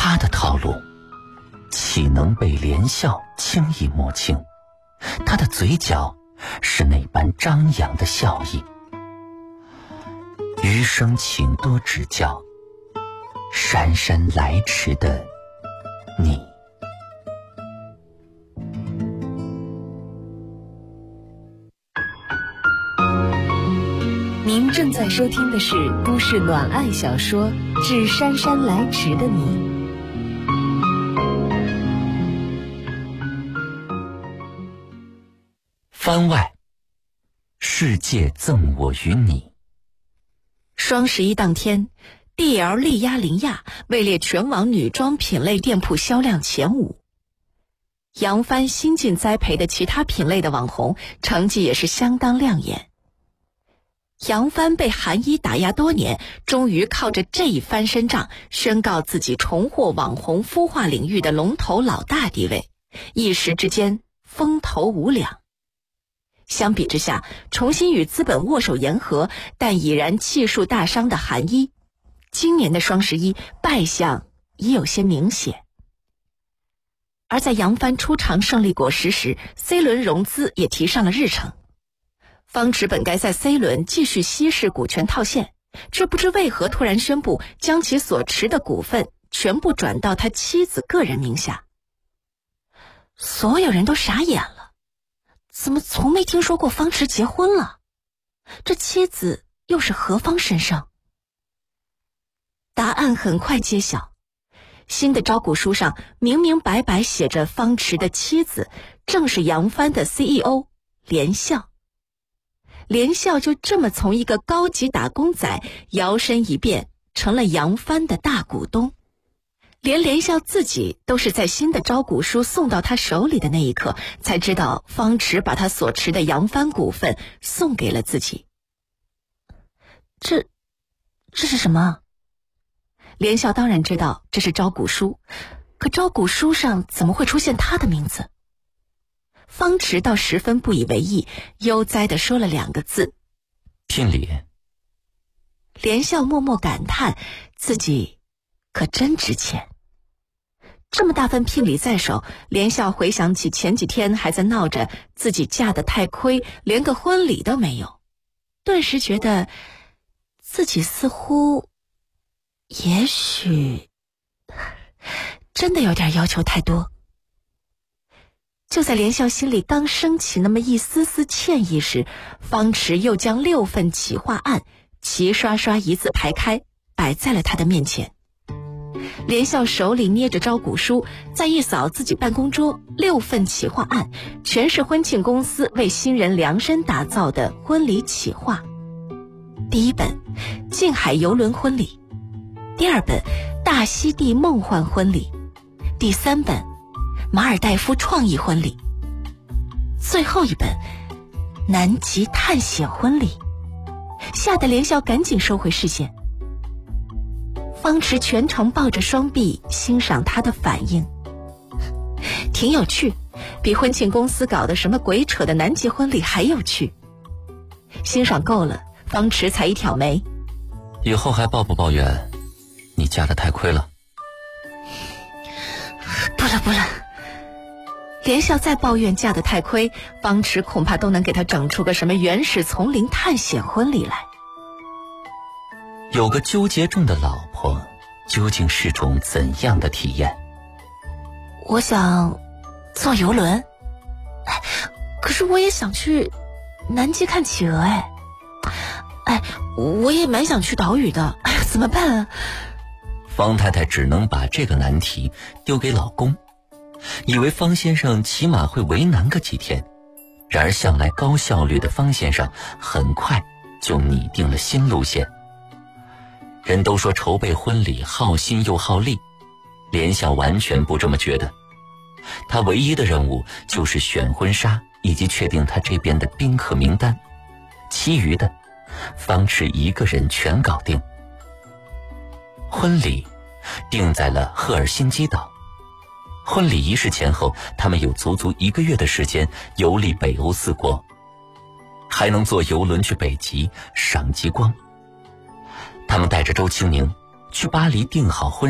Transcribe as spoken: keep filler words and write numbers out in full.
他的套路岂能被连笑轻易摸清？他的嘴角是那般张扬的笑意。余生请多指教，姗姗来迟的你。 您正在收听的是都市暖爱小说《致姗姗来迟的你》。 番外，世界赠我与你。 双十一当天 D L 力压林亚位列全网女装品类店铺销量前五。杨帆新晋栽培的其他品类的网红成绩也是相当亮眼。杨帆被韩一打压多年，终于靠着这一翻身仗，宣告自己重获网红孵化领域的龙头老大地位，一时之间风头无两。相比之下，重新与资本握手言和，但已然气数大伤的韩一，今年的双十一败相已有些明显。而在杨帆初尝胜利果实时， C 轮融资也提上了日程。方池本该在 C 轮继续稀释股权套现，却不知为何突然宣布将其所持的股份全部转到他妻子个人名下。所有人都傻眼了，怎么从没听说过方池结婚了？这妻子又是何方神圣？答案很快揭晓，新的招股书上明明白白写着方池的妻子正是杨帆的 C E O 连笑。连笑就这么从一个高级打工仔摇身一变成了杨帆的大股东。连连笑自己都是在新的招股书送到他手里的那一刻才知道方池把他所持的杨帆股份送给了自己。这这是什么？连笑当然知道这是招股书，可招股书上怎么会出现他的名字？方池倒十分不以为意，悠哉地说了两个字： 聘礼。 连笑默默感叹，自己可真值钱。这么大份聘礼在手，连笑回想起前几天还在闹着自己嫁得太亏，连个婚礼都没有，顿时觉得自己似乎也许真的有点要求太多。就在连笑心里刚升起那么一丝丝歉意时，方池又将六份企划案齐刷刷一字排开，摆在了他的面前。连笑手里捏着招股书，再一扫自己办公桌，六份企划案全是婚庆公司为新人量身打造的婚礼企划。第一本静海游轮婚礼，第二本大溪地梦幻婚礼，第三本马尔代夫创意婚礼，最后一本南极探险婚礼。吓得连笑赶紧收回视线。方池全程抱着双臂欣赏他的反应，挺有趣，比婚庆公司搞的什么鬼扯的南极婚礼还有趣。欣赏够了，方池才一挑眉： 以后还抱不抱怨你嫁得太亏了？ 不了不了。连笑再抱怨嫁得太亏，方池恐怕都能给他整出个什么原始丛林探险婚礼来。 有个纠结中的老婆究竟是种怎样的体验？ 我想坐游轮，可是我也想去南极看企鹅。哎哎，我也蛮想去岛屿的，哎呀，怎么办啊？ 方太太只能把这个难题丢给老公，以为方先生起码会为难个几天，然而向来高效率的方先生很快就拟定了新路线。人都说筹备婚礼耗心又耗力，连笑完全不这么觉得。他唯一的任务就是选婚纱以及确定他这边的宾客名单，其余的方池一个人全搞定。婚礼定在了赫尔辛基岛，婚礼仪式前后，他们有足足一个月的时间游历北欧四国，还能坐游轮去北极赏极光。他们带着周清宁去巴黎订好婚